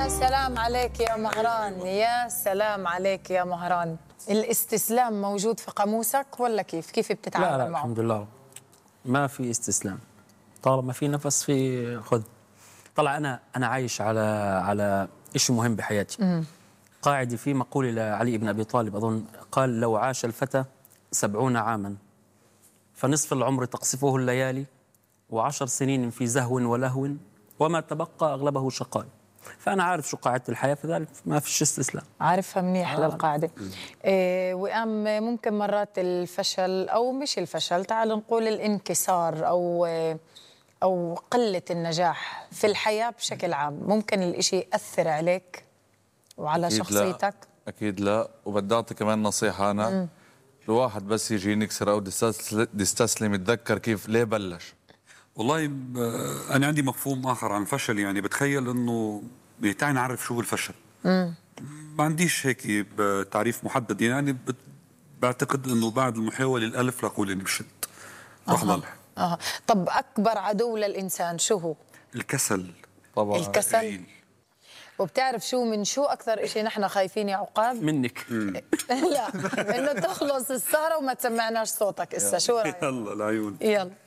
يا سلام عليك يا مهران، يا سلام عليك يا مهران. الاستسلام موجود في قاموسك ولا كيف بتتعامل لا معه؟ الحمد لله ما في استسلام. طالما في نفس في خذ. طلع أنا عايش على شيء مهم بحياتي. قاعدة في مقولة لعلي بن أبي طالب أظن قال: لو عاش الفتى 70 عاما فنصف العمر تقصفه الليالي، و10 سنين في زهو ولهو، وما تبقى أغلبه شقاء. فأنا عارف شو قاعدة الحياة، فذلك ما فيش استسلام. عارفها منيح للقاعدة. وقام ممكن مرات الفشل أو مش الفشل، تعال نقول الانكسار أو قلة النجاح في الحياة بشكل عام، ممكن الإشي يأثر عليك وعلى أكيد شخصيتك؟ لا. أكيد لا. وبدي أعطي كمان نصيحة أنا. الواحد بس يجي ينكسر أو يستسلم يتذكر كيف ليه بلش. والله أنا عندي مفهوم آخر عن الفشل. يعني بتخيل أنه تعال نعرف شو الفشل. ما عنديش هيك تعريف محدد. يعني بعتقد أنه بعد المحاولة الألف لأقول إني بشت رح ضل. طب أكبر عدو للإنسان شو هو؟ الكسل طبعا. الكسل. وبتعرف من شو أكثر إشي نحن خايفين يا عقاب؟ منك. لا، إنه تخلص السهرة وما تسمعناش صوتك. إسا شو رأيك؟ يلا العيون. يلا.